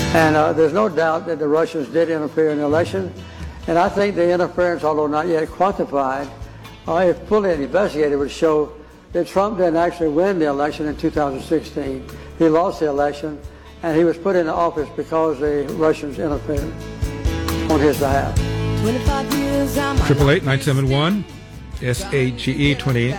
And there's no doubt that the Russians did interfere in the election. And I think the interference, although not yet quantified, if fully investigated, would show that Trump didn't actually win the election in 2016. He lost the election, and he was put into office because the Russians interfered on his behalf. 888-971-SAGE 28.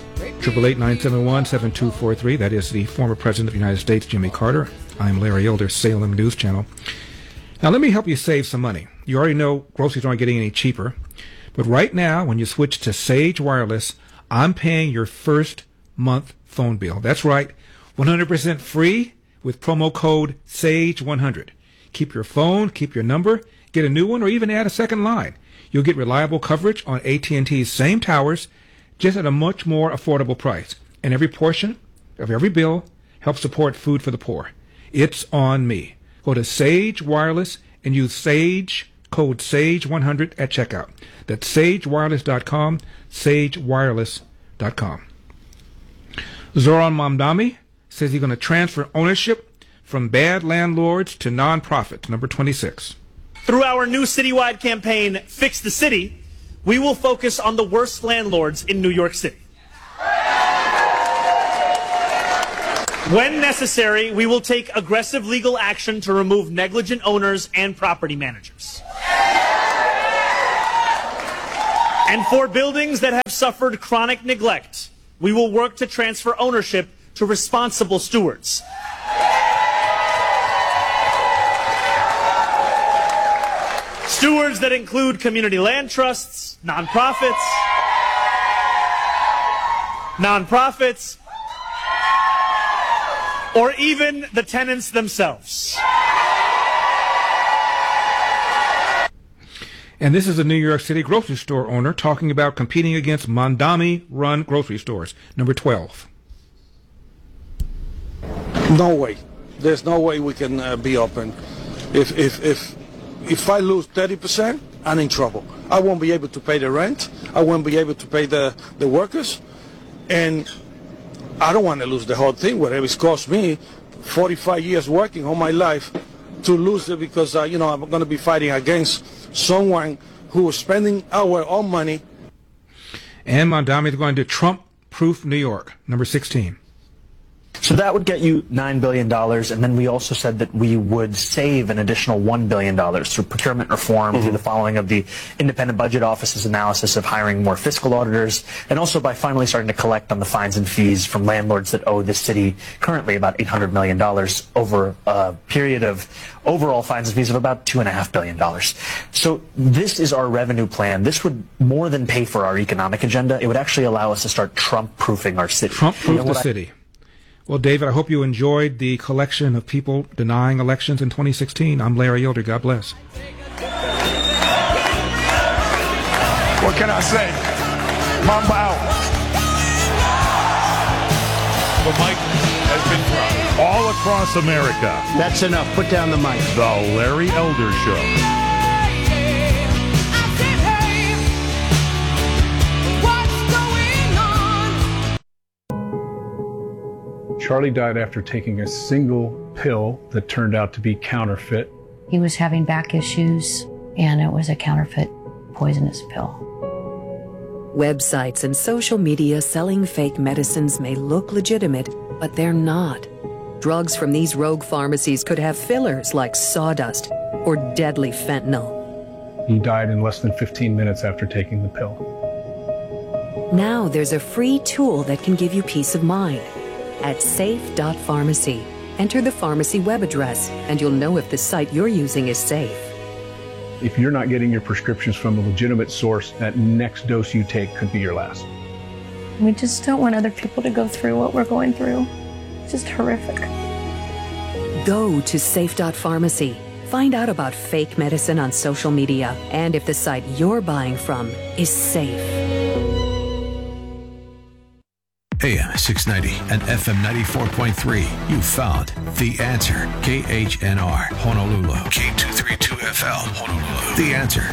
888-971-7243. That is the former President of the United States, Jimmy Carter. I'm Larry Elder, Salem News Channel. Now, let me help you save some money. You already know groceries aren't getting any cheaper. But right now, when you switch to Sage Wireless, I'm paying your first month phone bill. That's right, 100% free with promo code SAGE100. Keep your phone, keep your number, get a new one, or even add a second line. You'll get reliable coverage on AT&T's same towers, just at a much more affordable price. And every portion of every bill helps support food for the poor. It's on me. Go to Sage Wireless and use Sage code SAGE100 at checkout. That's sagewireless.com, sagewireless.com. Zoran Mamdani says he's going to transfer ownership from bad landlords to nonprofits. Number 26. Through our new citywide campaign, Fix the City, we will focus on the worst landlords in New York City. When necessary, we will take aggressive legal action to remove negligent owners and property managers. And for buildings that have suffered chronic neglect, we will work to transfer ownership to responsible stewards. Stewards that include community land trusts, nonprofits, or even the tenants themselves. And this is a New York City grocery store owner talking about competing against Mamdani-run grocery stores. Number 12. No way. There's no way we can be open. If I lose 30%, I'm in trouble. I won't be able to pay the rent. I won't be able to pay the workers. And I don't want to lose the whole thing, whatever it's cost me 45 years working all my life to lose it because, I'm going to be fighting against someone who is spending our own money. And Mamdani is going to Trump-proof New York. Number 16. So that would get you $9 billion, and then we also said that we would save an additional $1 billion through procurement reform, through the following of the Independent Budget Office's analysis of hiring more fiscal auditors, and also by finally starting to collect on the fines and fees from landlords that owe this city currently about $800 million over a period of overall fines and fees of about $2.5 billion. So this is our revenue plan. This would more than pay for our economic agenda. It would actually allow us to start Trump-proofing our city. Trump-proof the city. Well, David, I hope you enjoyed the collection of people denying elections in 2016. I'm Larry Elder. God bless. What can I say? Mamba out. The mic has been dropped. All across America. That's enough. Put down the mic. The Larry Elder Show. Charlie died after taking a single pill that turned out to be counterfeit. He was having back issues, and it was a counterfeit poisonous pill. Websites and social media selling fake medicines may look legitimate, but they're not. Drugs from these rogue pharmacies could have fillers like sawdust or deadly fentanyl. He died in less than 15 minutes after taking the pill. Now there's a free tool that can give you peace of mind. At safe.pharmacy, enter the pharmacy web address, and you'll know if the site you're using is safe. If you're not getting your prescriptions from a legitimate source, that next dose you take could be your last. We just don't want other people to go through what we're going through. It's just horrific. Go to safe.pharmacy. Find out about fake medicine on social media and if the site you're buying from is safe. AM 690 and FM 94.3. You found The Answer. KHNR, Honolulu. K232FL, Honolulu. The Answer.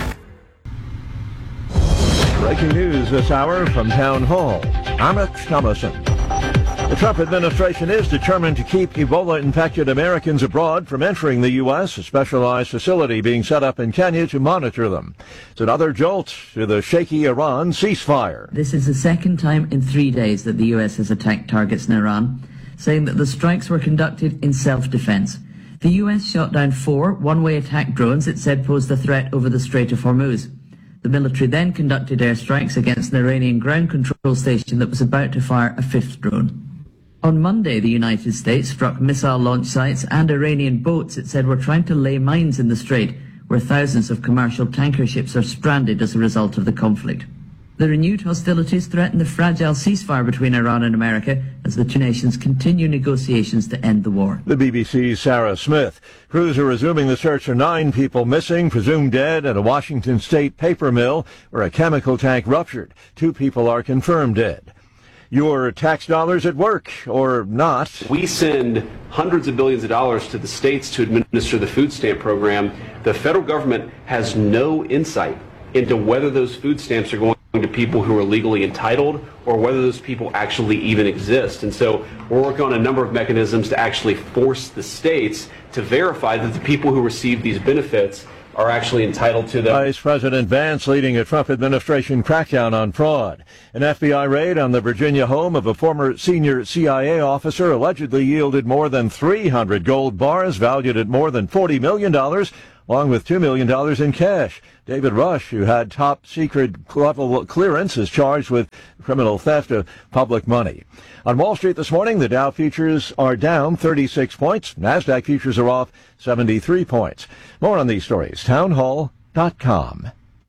Breaking news this hour from Town Hall. Amit Thomason. The Trump administration is determined to keep Ebola-infected Americans abroad from entering the U.S., a specialized facility being set up in Kenya to monitor them. It's another jolt to the shaky Iran ceasefire. This is the second time in 3 days that the U.S. has attacked targets in Iran, saying that the strikes were conducted in self-defense. The U.S. shot down 4 one-way attack drones it said posed a threat over the Strait of Hormuz. The military then conducted airstrikes against an Iranian ground control station that was about to fire a 5th drone. On Monday, the United States struck missile launch sites and Iranian boats it said were trying to lay mines in the strait, where thousands of commercial tanker ships are stranded as a result of the conflict. The renewed hostilities threaten the fragile ceasefire between Iran and America as the two nations continue negotiations to end the war. The BBC's Sarah Smith. Crews are resuming the search for 9 people missing, presumed dead, at a Washington state paper mill where a chemical tank ruptured. 2 people are confirmed dead. Your tax dollars at work, or not. We send hundreds of billions of dollars to the states to administer the food stamp program. The federal government has no insight into whether those food stamps are going to people who are legally entitled or whether those people actually even exist. And so we're working on a number of mechanisms to actually force the states to verify that the people who receive these benefits are actually entitled to them. Vice President Vance leading a Trump administration crackdown on fraud. An FBI raid on the Virginia home of a former senior CIA officer allegedly yielded more than 300 gold bars valued at more than $40 million, along with $2 million in cash. David Rush, who had top secret level clearance, is charged with criminal theft of public money. On Wall Street this morning, the Dow futures are down 36 points. NASDAQ futures are off 73 points. More on these stories, townhall.com.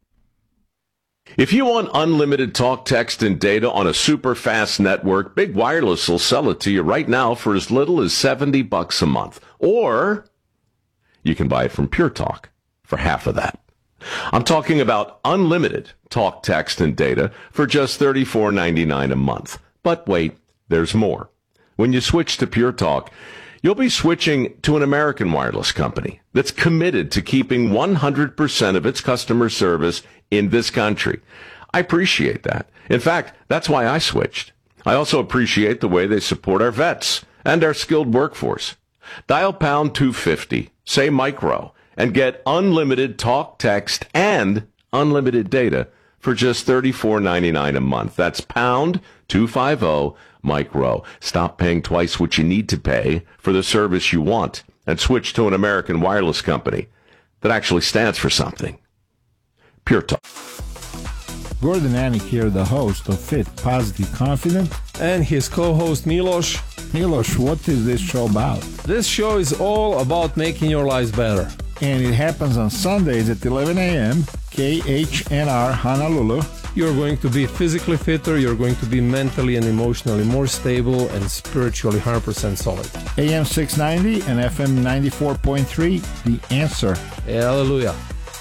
If you want unlimited talk, text, and data on a super fast network, Big Wireless will sell it to you right now for as little as $70 a month. Or you can buy it from Pure Talk for half of that. I'm talking about unlimited talk, text, and data for just $34.99 a month. But wait, there's more. When you switch to Pure Talk, you'll be switching to an American wireless company that's committed to keeping 100% of its customer service in this country. I appreciate that. In fact, that's why I switched. I also appreciate the way they support our vets and our skilled workforce. Dial pound 250, say micro, and get unlimited talk, text, and unlimited data for just $34.99 a month. That's pound 250 micro. Stop paying twice what you need to pay for the service you want and switch to an American wireless company that actually stands for something. Pure Talk. Gordon Anik here, the host of Fit, Positive, Confident, and his co-host Milos. Milos, what is this show about? This show is all about making your lives better. And it happens on Sundays at 11 a.m., KHNR Honolulu. You're going to be physically fitter, you're going to be mentally and emotionally more stable, and spiritually 100% solid. AM 690 and FM 94.3, The Answer. Hallelujah.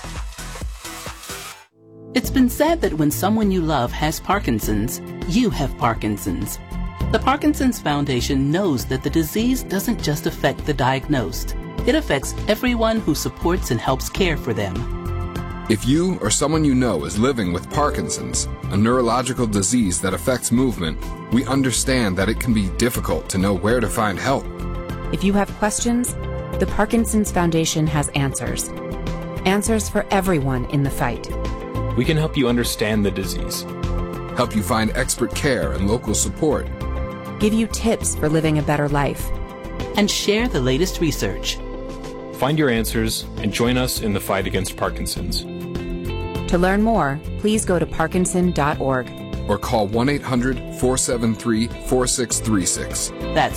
It's been said that when someone you love has Parkinson's, you have Parkinson's. The Parkinson's Foundation knows that the disease doesn't just affect the diagnosed. It affects everyone who supports and helps care for them. If you or someone you know is living with Parkinson's, a neurological disease that affects movement, we understand that it can be difficult to know where to find help. If you have questions, the Parkinson's Foundation has answers. Answers for everyone in the fight. We can help you understand the disease, help you find expert care and local support, give you tips for living a better life, and share the latest research. Find your answers and join us in the fight against Parkinson's. To learn more, please go to parkinson.org or call 1-800-473-4636. That's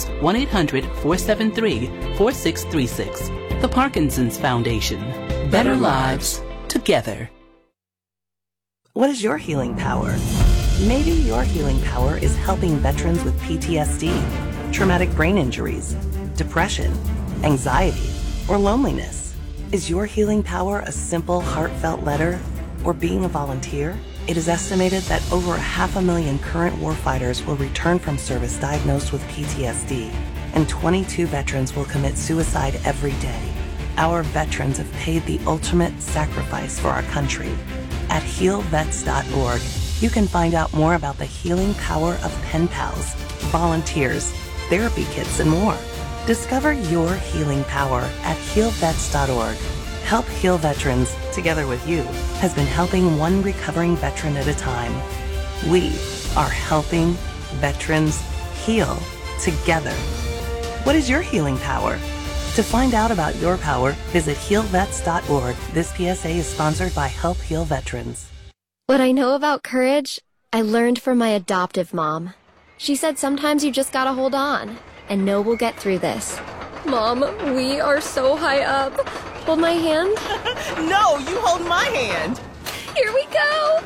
1-800-473-4636. The Parkinson's Foundation. Better lives together. What is your healing power? Maybe your healing power is helping veterans with PTSD, traumatic brain injuries, depression, anxiety, or loneliness. Is your healing power a simple, heartfelt letter or being a volunteer? It is estimated that over 500,000 current warfighters will return from service diagnosed with PTSD, and 22 veterans will commit suicide every day. Our veterans have paid the ultimate sacrifice for our country. At healvets.org, you can find out more about the healing power of pen pals, volunteers, therapy kits, and more. Discover your healing power at healvets.org. Help Heal Veterans, together with you, has been helping one recovering veteran at a time. We are helping veterans heal together. What is your healing power? To find out about your power, visit healvets.org. This PSA is sponsored by Help Heal Veterans. What I know about courage, I learned from my adoptive mom. She said sometimes you just gotta hold on and know we'll get through this. Mom, we are so high up. Hold my hand. No, you hold my hand. Here we go.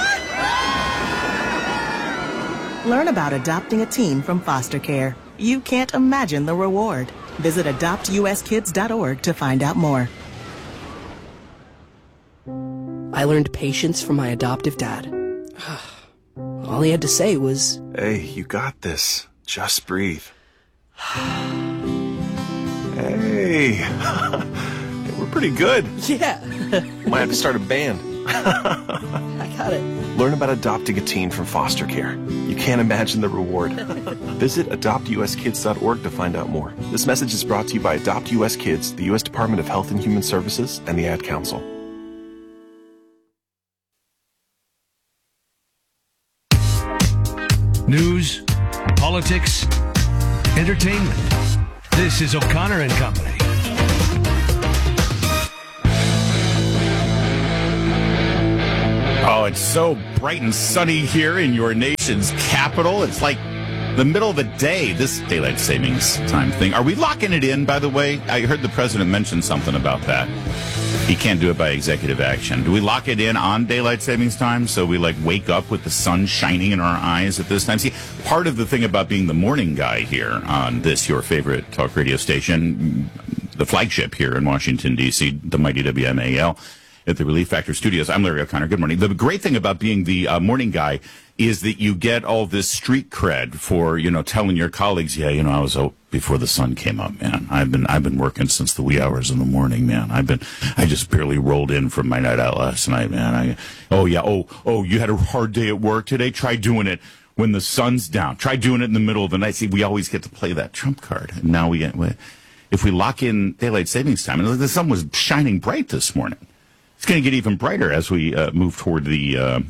Learn about adopting a teen from foster care. You can't imagine the reward. Visit adoptuskids.org to find out more. I learned patience from my adoptive dad. All he had to say was, "Hey, you got this. Just breathe." Hey, we're pretty good. Yeah. Might have to start a band. I got it. Learn about adopting a teen from foster care. You can't imagine the reward. Visit adoptuskids.org to find out more. This message is brought to you by Adopt US Kids, the U.S. Department of Health and Human Services, and the Ad Council. News, politics, entertainment. This is O'Connor and Company. Oh, it's so bright and sunny here in your nation's capital. It's like the middle of the day, this daylight savings time thing. Are we locking it in, by the way? I heard the president mention something about that. He can't do it by executive action. Do we lock it in on daylight savings time so we wake up with the sun shining in our eyes at this time? See, part of the thing about being the morning guy here on this, your favorite talk radio station, the flagship here in Washington, D.C., the mighty WMAL, at the Relief Factor Studios. I'm Larry O'Connor. Good morning. The great thing about being the morning guy is that you get all this street cred for, telling your colleagues, I was out before the sun came up, man. I've been working since the wee hours in the morning, man. I just barely rolled in from my night out last night, man. You had a hard day at work today? Try doing it when the sun's down. Try doing it in the middle of the night. See, we always get to play that trump card. And now if we lock in daylight savings time, and the sun was shining bright this morning. It's going to get even brighter as we move toward the,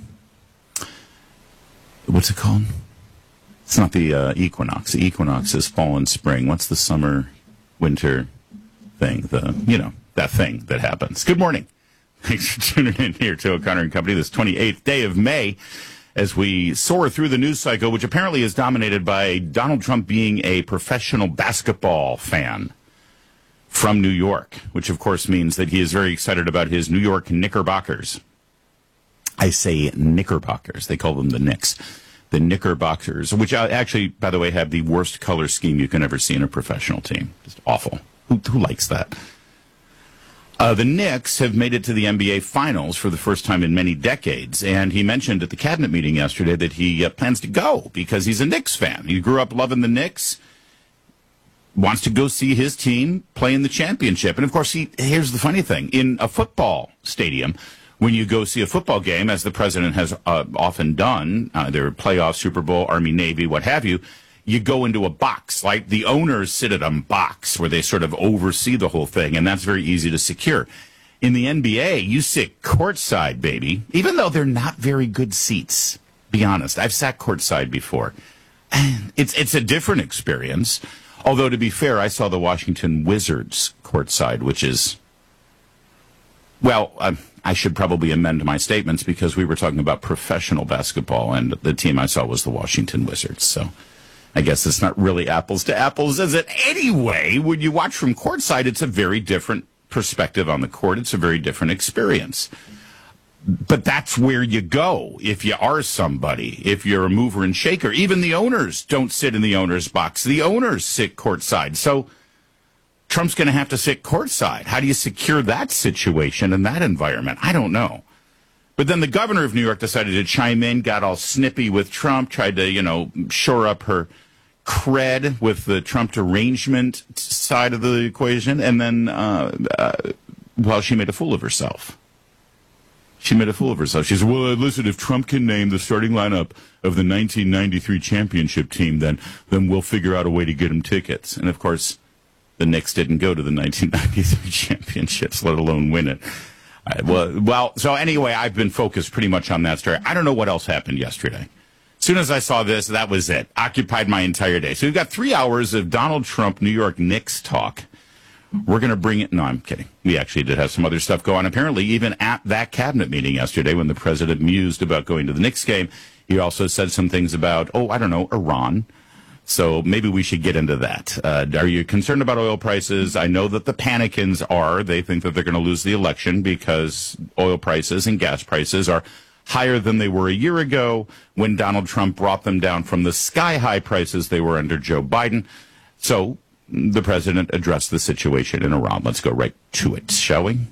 what's it called? It's not the equinox. The equinox is fall and spring. What's the summer, winter thing? That thing that happens. Good morning. Thanks for tuning in here to O'Connor and Company this 28th day of May as we soar through the news cycle, which apparently is dominated by Donald Trump being a professional basketball fan from New York, which of course means that he is very excited about his New York Knickerbockers. I say Knickerbockers. They call them the Knicks. The Knickerbockers, which actually, by the way, have the worst color scheme you can ever see in a professional team. Just awful. Who likes that? The Knicks have made it to the NBA Finals for the first time in many decades, and he mentioned at the cabinet meeting yesterday that he plans to go because he's a Knicks fan. He grew up loving the Knicks, wants to go see his team play in the championship. And, of course, here's the funny thing. In a football stadium, when you go see a football game, as the president has often done, either playoff, Super Bowl, Army, Navy, what have you, you go into a box. Like the owners sit at a box where they sort of oversee the whole thing, and that's very easy to secure. In the NBA, you sit courtside, baby, even though they're not very good seats. Be honest. I've sat courtside before. And it's a different experience. Although, to be fair, I saw the Washington Wizards courtside, which is, I should probably amend my statements because we were talking about professional basketball, and the team I saw was the Washington Wizards. So I guess it's not really apples to apples, is it? Anyway, when you watch from courtside, it's a very different perspective on the court. It's a very different experience. But that's where you go if you are somebody, if you're a mover and shaker. Even the owners don't sit in the owner's box. The owners sit courtside. So Trump's going to have to sit courtside. How do you secure that situation in that environment? I don't know. But then the governor of New York decided to chime in, got all snippy with Trump, tried to, shore up her cred with the Trump derangement side of the equation. And then, she made a fool of herself. She made a fool of herself. She said, well, listen, if Trump can name the starting lineup of the 1993 championship team, then we'll figure out a way to get him tickets. And, of course, the Knicks didn't go to the 1993 championships, let alone win it. So anyway, I've been focused pretty much on that story. I don't know what else happened yesterday. As soon as I saw this, that was it. Occupied my entire day. So we've got 3 hours of Donald Trump, New York Knicks talk. We're going to bring it. No, I'm kidding. We actually did have some other stuff go on. Apparently, even at that cabinet meeting yesterday when the president mused about going to the Knicks game, he also said some things about, Iran. So maybe we should get into that. Are you concerned about oil prices? I know that the Panicans are. They think that they're going to lose the election because oil prices and gas prices are higher than they were a year ago when Donald Trump brought them down from the sky-high prices they were under Joe Biden. So the president addressed the situation in Iran. Let's go right to it, shall we?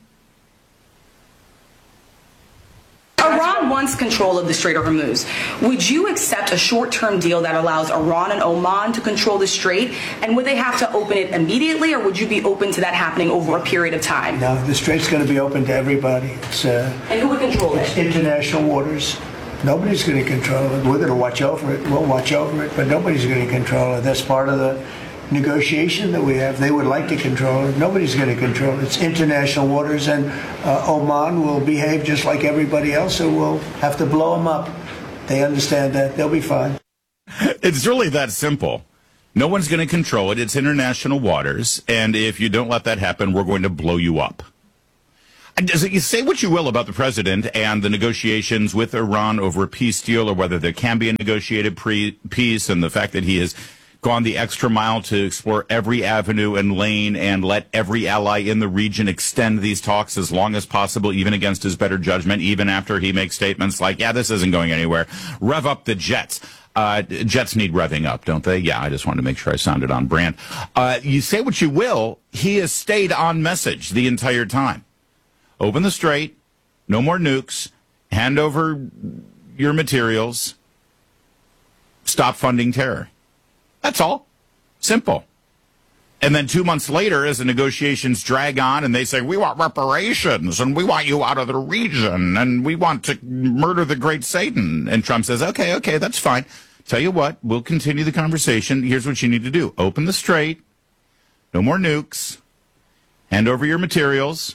Iran wants control of the Strait of Hormuz. Would you accept a short-term deal that allows Iran and Oman to control the strait? And would they have to open it immediately, or would you be open to that happening over a period of time? No, the strait's going to be open to everybody. And who would control it? It's international waters. Nobody's going to control it. We're going to watch over it. We'll watch over it, but nobody's going to control it. That's part of the negotiation that we have. They would like to control it. Nobody's going to control it. It's international waters, and Oman will behave just like everybody else, so we'll have to blow them up. They understand that. They'll be fine. It's really that simple. No one's going to control it. It's international waters, and if you don't let that happen, we're going to blow you up. You say what you will about the president and the negotiations with Iran over a peace deal, or whether there can be a negotiated peace, and the fact that he has gone the extra mile to explore every avenue and lane and let every ally in the region extend these talks as long as possible, even against his better judgment, even after he makes statements like, yeah, this isn't going anywhere. Rev up the jets. Jets need revving up, don't they? Yeah, I just wanted to make sure I sounded on brand. You say what you will, he has stayed on message the entire time. Open the strait, no more nukes, hand over your materials, stop funding terror. That's all. Simple. And then 2 months later, as the negotiations drag on and they say, we want reparations and we want you out of the region and we want to murder the great Satan. And Trump says, okay, that's fine. Tell you what, we'll continue the conversation. Here's what you need to do. Open the strait. No more nukes. Hand over your materials.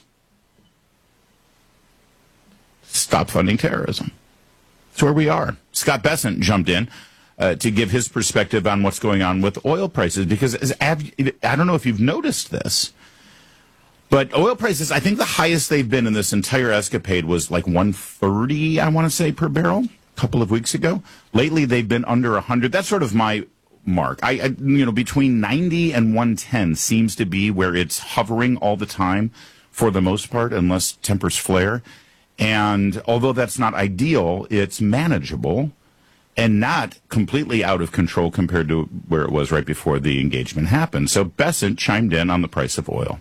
Stop funding terrorism. That's where we are. Scott Bessent jumped in to give his perspective on what's going on with oil prices, because I don't know if you've noticed this, but oil prices, I think the highest they've been in this entire escapade was like 130, I want to say, per barrel a couple of weeks ago. Lately, they've been under 100. That's sort of my mark. Between 90 and 110 seems to be where it's hovering all the time for the most part, unless tempers flare. And although that's not ideal, it's manageable and not completely out of control compared to where it was right before the engagement happened. So Bessent chimed in on the price of oil.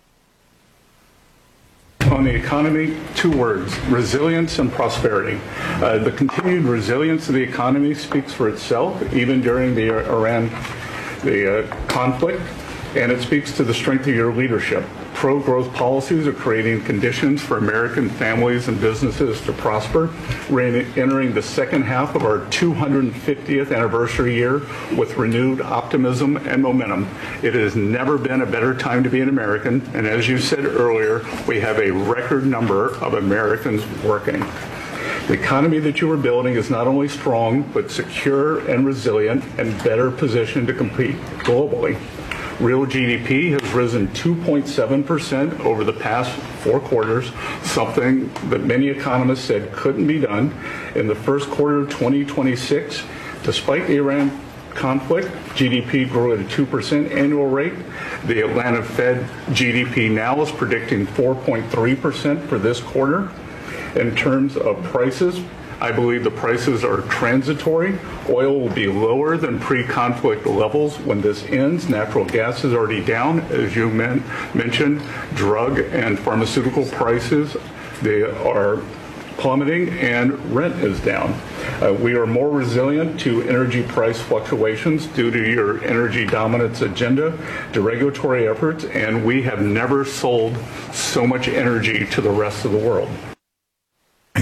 On the economy, 2 words: resilience and prosperity. The continued resilience of the economy speaks for itself, even during the Iran conflict, and it speaks to the strength of your leadership. Pro-growth policies are creating conditions for American families and businesses to prosper. We're entering the second half of our 250th anniversary year with renewed optimism and momentum. It has never been a better time to be an American, and as you said earlier, we have a record number of Americans working. The economy that you are building is not only strong, but secure and resilient and better positioned to compete globally. Real GDP has risen 2.7% over the past 4 quarters, something that many economists said couldn't be done. In the first quarter of 2026, despite the Iran conflict, GDP grew at a 2% annual rate. The Atlanta Fed GDP now is predicting 4.3% for this quarter. In terms of prices, I believe the prices are transitory. Oil will be lower than pre-conflict levels when this ends. Natural gas is already down, as you mentioned. Drug and pharmaceutical prices, they are plummeting, and rent is down. We are more resilient to energy price fluctuations due to your energy dominance agenda, to regulatory efforts, and we have never sold so much energy to the rest of the world.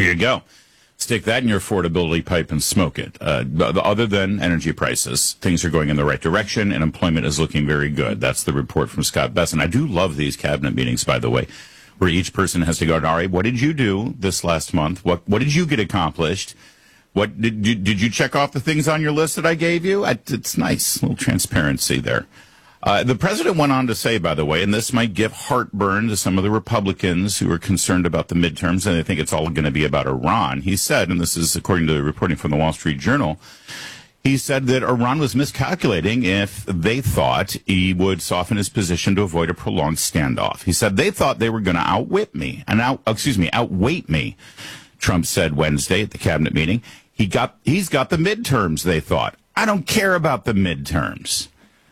There you go. Stick that in your affordability pipe and smoke it. Other than energy prices, things are going in the right direction, and employment is looking very good. That's the report from Scott Bessent. I do love these cabinet meetings, by the way, where each person has to go, all right, what did you do this last month? What did you get accomplished? What did you check off the things on your list that I gave you? It's nice, a little transparency there. The president went on to say, by the way, and this might give heartburn to some of the Republicans who are concerned about the midterms, and they think it's all going to be about Iran. He said, and this is according to the reporting from the Wall Street Journal, he said that Iran was miscalculating if they thought he would soften his position to avoid a prolonged standoff. He said they thought they were going to outweight me. Trump said Wednesday at the cabinet meeting. He's got the midterms, they thought. I don't care about the midterms.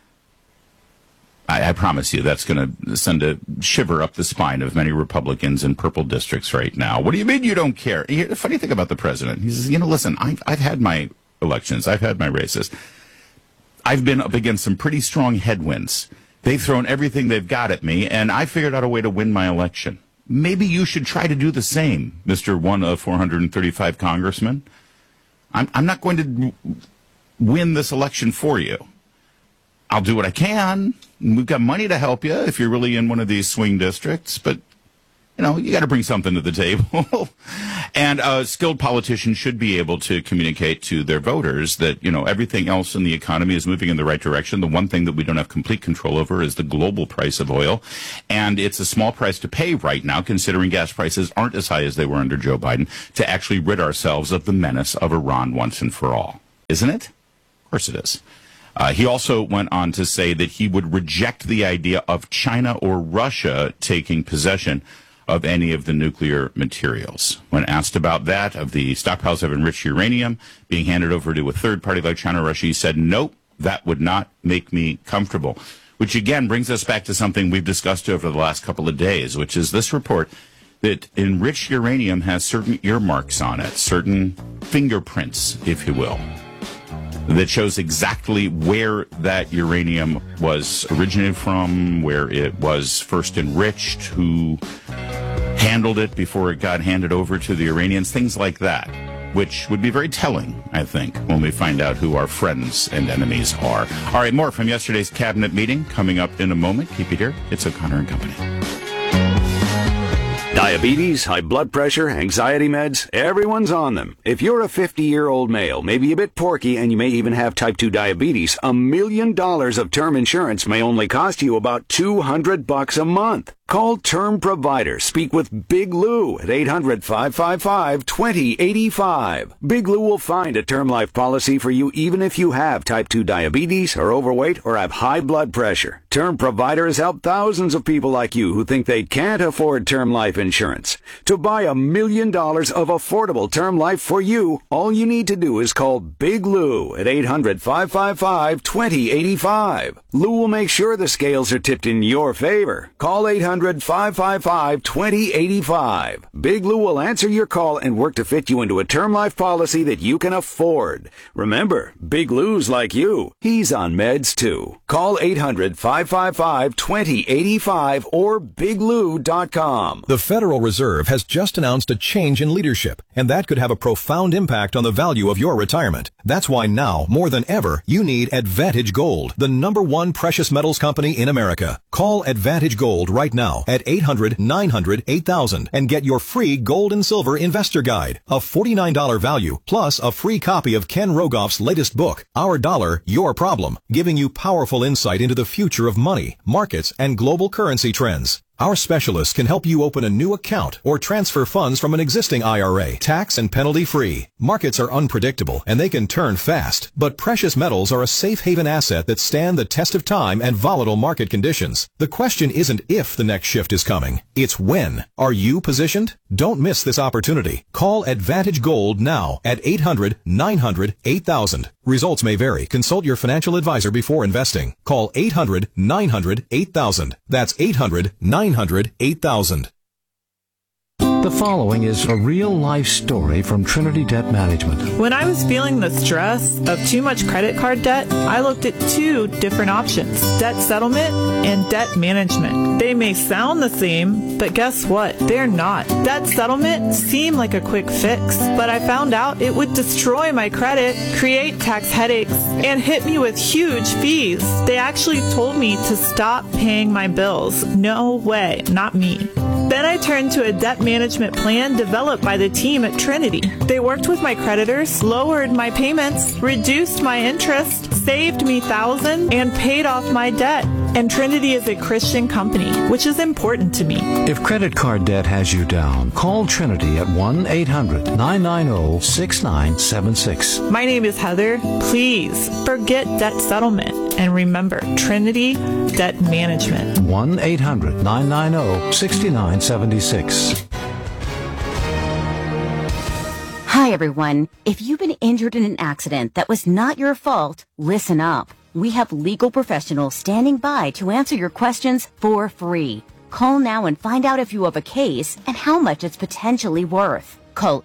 I promise you that's going to send a shiver up the spine of many Republicans in purple districts right now. What do you mean you don't care? The funny thing about the president, he says, listen, I've had my elections. I've had my races. I've been up against some pretty strong headwinds. They've thrown everything they've got at me, and I figured out a way to win my election. Maybe you should try to do the same, Mr. One of 435 congressmen. I'm not going to win this election for you. I'll do what I can. We've got money to help you if you're really in one of these swing districts, but you got to bring something to the table. And skilled politicians should be able to communicate to their voters that, everything else in the economy is moving in the right direction. The one thing that we don't have complete control over is the global price of oil. And it's a small price to pay right now, considering gas prices aren't as high as they were under Joe Biden, to actually rid ourselves of the menace of Iran once and for all. Isn't it? Of course it is. He also went on to say that he would reject the idea of China or Russia taking possession of any of the nuclear materials. When asked about that, of the stockpiles of enriched uranium being handed over to a third party like China or Russia, he said, nope, that would not make me comfortable. Which again brings us back to something we've discussed over the last couple of days, which is this report that enriched uranium has certain earmarks on it, certain fingerprints, if you will, that shows exactly where that uranium was originated from, where it was first enriched, who handled it before it got handed over to the Iranians, things like that, which would be very telling, I think, when we find out who our friends and enemies are. All right, more from yesterday's cabinet meeting coming up in a moment. Keep it here. It's O'Connor and Company. Diabetes, high blood pressure, anxiety meds, everyone's on them. If you're a 50-year-old male, maybe a bit porky, and you may even have type 2 diabetes, $1 million of term insurance may only cost you about $200 a month. Call Term Provider. Speak with Big Lou at 800-555-2085. Big Lou will find a term life policy for you even if you have type 2 diabetes, are overweight, or have high blood pressure. Term Provider has helped thousands of people like you who think they can't afford term life insurance. To buy $1 million of affordable term life for you, all you need to do is call Big Lou at 800-555-2085. Lou will make sure the scales are tipped in your favor. Call 800-555-2085. Big Lou will answer your call and work to fit you into a term life policy that you can afford. Remember, Big Lou's like you. He's on meds too. Call 800-555-2085 or biglou.com. The Federal Reserve has just announced a change in leadership, and that could have a profound impact on the value of your retirement. That's why now, more than ever, you need Advantage Gold, the #1 precious metals company in America. Call Advantage Gold right now at 800-900-8000 and get your free gold and silver investor guide, a $49 value, plus a free copy of Ken Rogoff's latest book, Our Dollar, Your Problem, giving you powerful insight into the future of money, markets, and global currency trends. Our specialists can help you open a new account or transfer funds from an existing IRA, tax and penalty free. Markets are unpredictable and they can turn fast, but precious metals are a safe haven asset that stand the test of time and volatile market conditions. The question isn't if the next shift is coming, it's when. Are you positioned? Don't miss this opportunity. Call Advantage Gold now at 800-900-8000. Results may vary. Consult your financial advisor before investing. Call 800-900-8000. That's 800-900-8000. The following is a real-life story from Trinity Debt Management. When I was feeling the stress of too much credit card debt, I looked at two different options: debt settlement and debt management. They may sound the same, but guess what? They're not. Debt settlement seemed like a quick fix, but I found out it would destroy my credit, create tax headaches, and hit me with huge fees. They actually told me to stop paying my bills. No way, not me. Then I turned to a debt management plan developed by the team at Trinity. They worked with my creditors, lowered my payments, reduced my interest, saved me thousands, and paid off my debt. And Trinity is a Christian company, which is important to me. If credit card debt has you down, call Trinity at 1-800-990-6976. My name is Heather. Please forget debt settlement and remember Trinity Debt Management. 1-800-990-6976. Hi, everyone. If you've been injured in an accident that was not your fault, listen up. We have legal professionals standing by to answer your questions for free. Call now and find out if you have a case and how much it's potentially worth. Call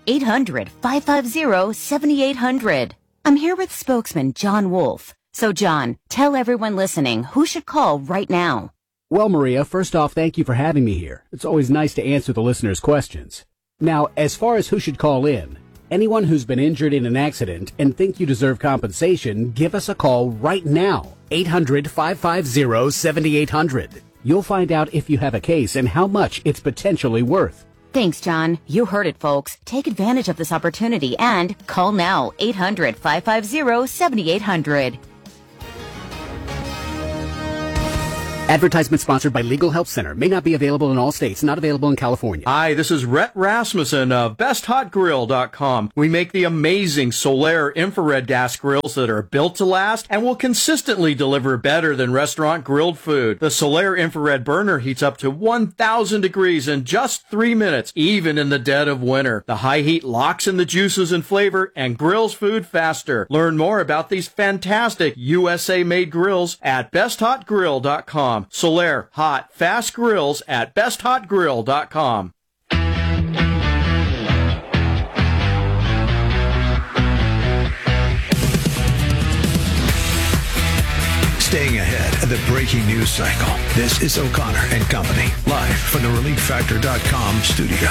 800-550-7800. I'm here with spokesman John Wolf. So, John, tell everyone listening who should call right now. Well, Maria, first off, thank you for having me here. It's always nice to answer the listeners' questions. Now, as far as who should call in, anyone who's been injured in an accident and think you deserve compensation, give us a call right now. 800-550-7800. You'll find out if you have a case and how much it's potentially worth. Thanks, John. You heard it, folks. Take advantage of this opportunity and call now. 800-550-7800. Advertisement sponsored by Legal Help Center. May not be available in all states. Not available in California. Hi, this is Rhett Rasmussen of BestHotGrill.com. We make the amazing Solaire infrared gas grills that are built to last and will consistently deliver better than restaurant grilled food. The Solaire infrared burner heats up to 1,000 degrees in just 3 minutes, even in the dead of winter. The high heat locks in the juices and flavor and grills food faster. Learn more about these fantastic USA-made grills at BestHotGrill.com. Solaire hot, fast grills at BestHotGrill.com. Staying ahead of the breaking news cycle. This is O'Connor and Company, live from the ReliefFactor.com studio.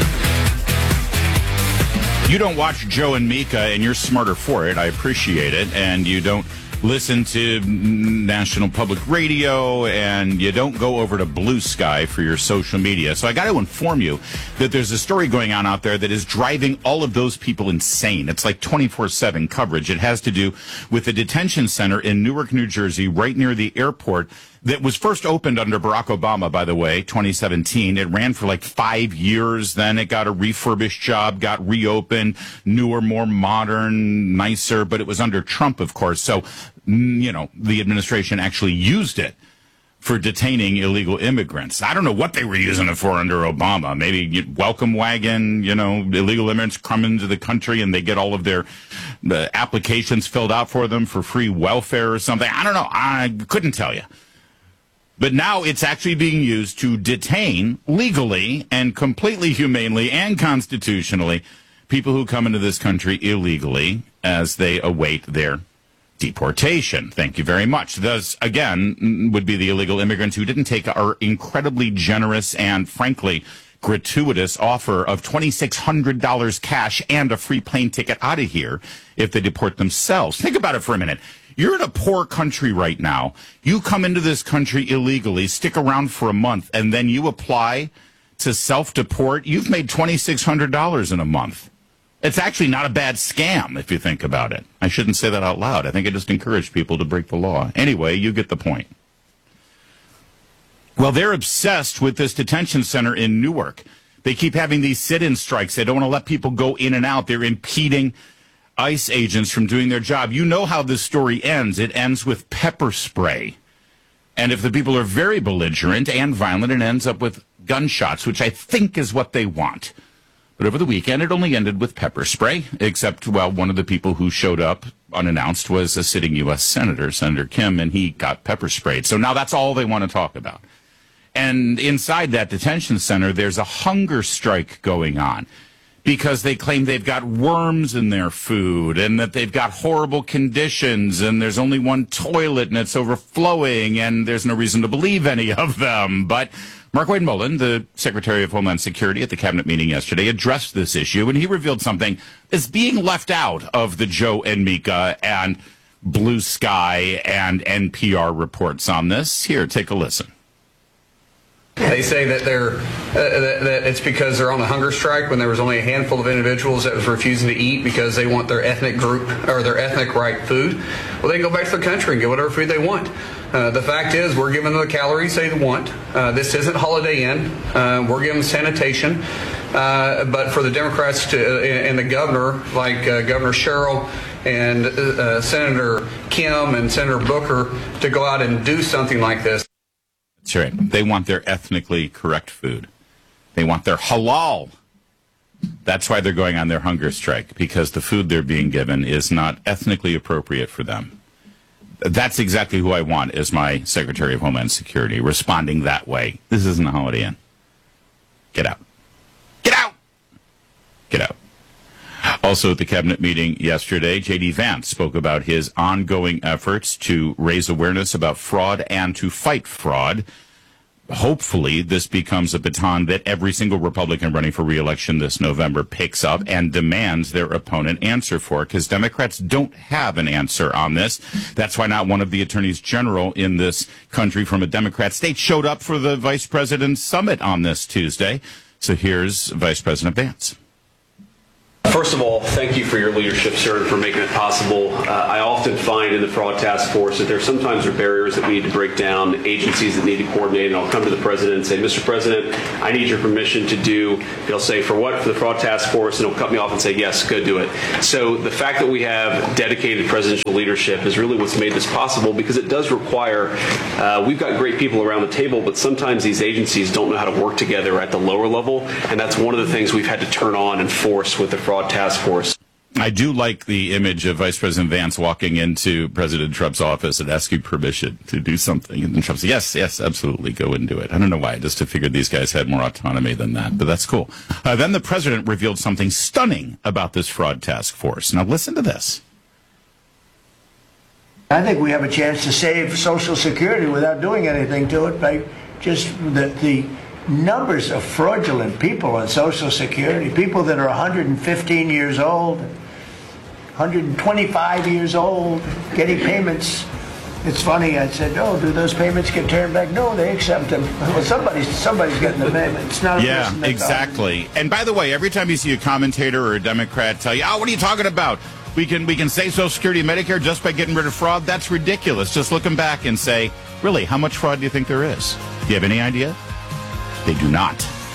You don't watch Joe and Mika, and you're smarter for it. I appreciate it. And you don't listen to National Public Radio, and you don't go over to Blue Sky for your social media. So I got to inform you that there's a story going on out there that is driving all of those people insane. It's like 24/7 coverage. It has to do with the detention center in Newark, New Jersey, right near the airport, that was first opened under Barack Obama, by the way, 2017. It ran for like 5 years. Then it got a refurbished job, got reopened, newer, more modern, nicer, but it was under Trump, of course. So, you know, the administration actually used it for detaining illegal immigrants. I don't know what they were using it for under Obama. Maybe welcome wagon, you know, illegal immigrants come into the country and they get all of their applications filled out for them for free welfare or something. I don't know. I couldn't tell you. But now it's actually being used to detain legally and completely humanely and constitutionally people who come into this country illegally as they await their deportation. Thank you very much. Those, again, would be the illegal immigrants who didn't take our incredibly generous and, frankly, gratuitous offer of $2,600 cash and a free plane ticket out of here if they deport themselves. Think about it for a minute. You're in a poor country right now. You come into this country illegally, stick around for a month, and then you apply to self-deport. You've made $2,600 in a month. It's actually not a bad scam if you think about it. I shouldn't say that out loud. I think I just encourage people to break the law. Anyway, you get the point. Well, they're obsessed with this detention center in Newark. They keep having these sit-in strikes. They don't want to let people go in and out. They're impeding ICE agents from doing their job. You know how this story ends. It ends with pepper spray. And if the people are very belligerent and violent, it ends up with gunshots, which I think is what they want. But over the weekend, it only ended with pepper spray, except, well, one of the people who showed up unannounced was a sitting U.S. Senator, Senator Kim, and he got pepper sprayed. So now that's all they want to talk about. And inside that detention center, there's a hunger strike going on because they claim they've got worms in their food and that they've got horrible conditions and there's only one toilet and it's overflowing and there's no reason to believe any of them. But Mark Wade-Mullen, the Secretary of Homeland Security at the cabinet meeting yesterday, addressed this issue, and he revealed something that's being left out of the Joe and Mika and Blue Sky and NPR reports on this. Here, take a listen. They say that that it's because they're on the hunger strike when there was only a handful of individuals that was refusing to eat because they want their ethnic group or their ethnic right food. Well, they can go back to their country and get whatever food they want. The fact is, we're giving them the calories they want. This isn't Holiday Inn. We're giving them sanitation. But for the Democrats and the governor, like Governor Sherrill and Senator Kim and Senator Booker, to go out and do something like this. That's right. They want their ethnically correct food. They want their halal. That's why they're going on their hunger strike, because the food they're being given is not ethnically appropriate for them. That's exactly who I want as my Secretary of Homeland Security, responding that way. This isn't a Holiday Inn. Get out. Get out! Get out. Also at the cabinet meeting yesterday, J.D. Vance spoke about his ongoing efforts to raise awareness about fraud and to fight fraud. Hopefully, this becomes a baton that every single Republican running for re-election this November picks up and demands their opponent answer for, because Democrats don't have an answer on this. That's why not one of the attorneys general in this country from a Democrat state showed up for the Vice President's summit on this Tuesday. So here's Vice President Vance. First of all, thank you for your leadership, sir, and for making it possible. I often find in the Fraud Task Force that there sometimes are barriers that we need to break down, agencies that need to coordinate, and I'll come to the President and say, Mr. President, I need your permission to do, he'll say, for what? For the Fraud Task Force, and he'll cut me off and say, yes, go do it. So the fact that we have dedicated presidential leadership is really what's made this possible, because it does require, we've got great people around the table, but sometimes these agencies don't know how to work together at the lower level, and that's one of the things we've had to turn on and force with the Fraud Task Force. I do like the image of Vice President Vance walking into President Trump's office and asking permission to do something. And then Trump says, yes, absolutely, go and do it. I don't know why. I just figured these guys had more autonomy than that, but that's cool. Then the president revealed something stunning about this fraud task force. Now listen to this. I think we have a chance to save Social Security without doing anything to it by just the numbers of fraudulent people on Social Security, people that are 115 years old, 125 years old, getting payments. It's funny, I said, oh, do those payments get turned back? No, they accept them. Well, somebody's getting the payment. It's not a person that's exactly. And by the way, every time you see a commentator or a Democrat tell you, what are you talking about? We can save Social Security and Medicare just by getting rid of fraud. That's ridiculous. Just look them back and say, really, how much fraud do you think there is? Do you have any idea? They do not.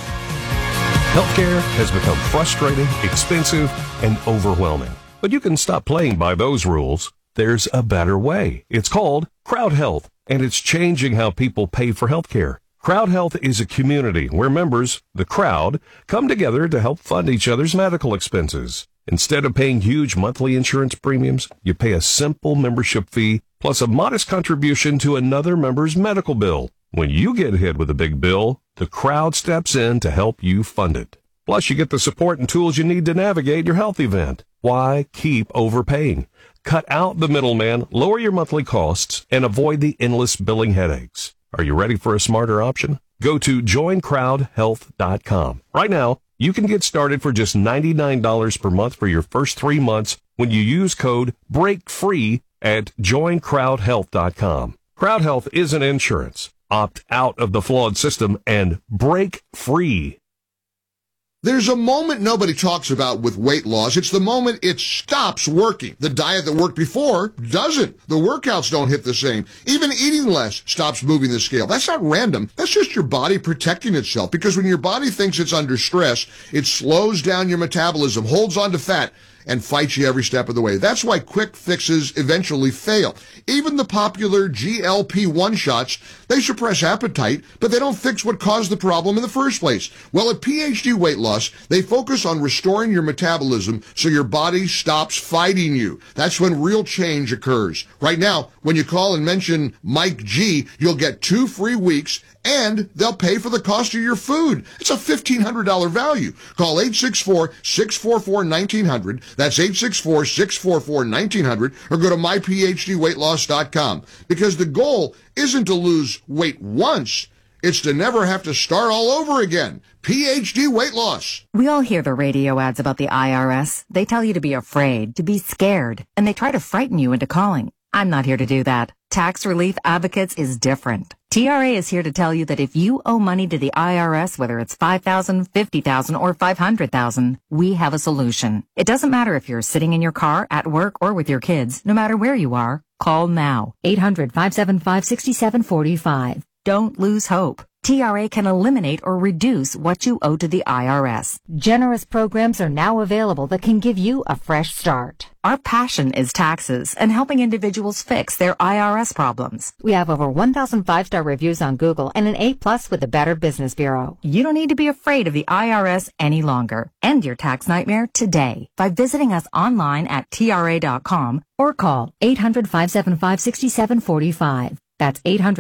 Healthcare has become frustrating, expensive, and overwhelming. But you can stop playing by those rules. There's a better way. It's called Crowd Health, and it's changing how people pay for healthcare. Crowd Health is a community where members, the crowd, come together to help fund each other's medical expenses. Instead of paying huge monthly insurance premiums, you pay a simple membership fee plus a modest contribution to another member's medical bill. When you get hit with a big bill, the crowd steps in to help you fund it. Plus, you get the support and tools you need to navigate your health event. Why keep overpaying? Cut out the middleman, lower your monthly costs, and avoid the endless billing headaches. Are you ready for a smarter option? Go to joincrowdhealth.com. Right now, you can get started for just $99 per month for your first 3 months when you use code BREAKFREE at joincrowdhealth.com. Crowd Health isn't insurance. Opt out of the flawed system and break free. There's a moment nobody talks about with weight loss. It's the moment it stops working. The diet that worked before doesn't. The workouts don't hit the same. Even eating less stops moving the scale. That's not random. That's just your body protecting itself. Because when your body thinks it's under stress, it slows down your metabolism, holds on to fat, and fights you every step of the way. That's why quick fixes eventually fail. Even the popular GLP-1 shots, they suppress appetite, but they don't fix what caused the problem in the first place. Well, at PhD Weight Loss, they focus on restoring your metabolism so your body stops fighting you. That's when real change occurs. Right now, when you call and mention Mike G, you'll get 2 free weeks and they'll pay for the cost of your food. It's a $1,500 value. Call 864-644-1900. That's 864-644-1900, or go to myphdweightloss.com, because the goal isn't to lose weight once. It's to never have to start all over again. PhD Weight Loss. We all hear the radio ads about the IRS. They tell you to be afraid, to be scared, and they try to frighten you into calling. I'm not here to do that. Tax Relief Advocates is different. TRA is here to tell you that if you owe money to the IRS, whether it's $5,000, $50,000, or $500,000, we have a solution. It doesn't matter if you're sitting in your car, at work, or with your kids. No matter where you are, call now. 800-575-6745. Don't lose hope. TRA can eliminate or reduce what you owe to the IRS. Generous programs are now available that can give you a fresh start. Our passion is taxes and helping individuals fix their IRS problems. We have over 1,000 5-star reviews on Google and an A+ with the Better Business Bureau. You don't need to be afraid of the IRS any longer. End your tax nightmare today by visiting us online at TRA.com or call 800-575-6745. That's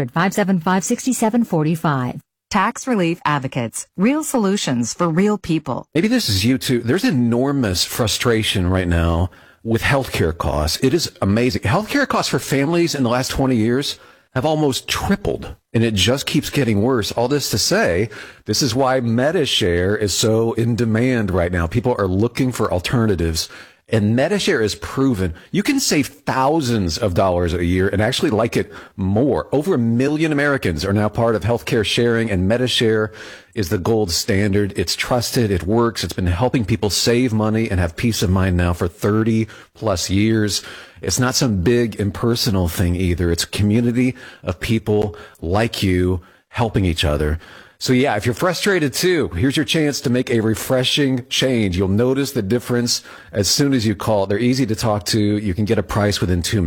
800-575-6745. Tax Relief Advocates. Real solutions for real people. Maybe this is you too. There's enormous frustration right now with healthcare costs. It is amazing. Healthcare costs for families in the last 20 years have almost tripled, and it just keeps getting worse. All this to say, this is why MediShare is so in demand right now. People are looking for alternatives. And MediShare is proven you can save thousands of dollars a year and actually like it more. Over 1 million Americans are now part of healthcare sharing, and MediShare is the gold standard. It's trusted. It works. It's been helping people save money and have peace of mind now for 30 plus years. It's not some big impersonal thing either. It's a community of people like you helping each other. So yeah, if you're frustrated too, here's your chance to make a refreshing change. You'll notice the difference as soon as you call. They're easy to talk to. You can get a price within 2 minutes.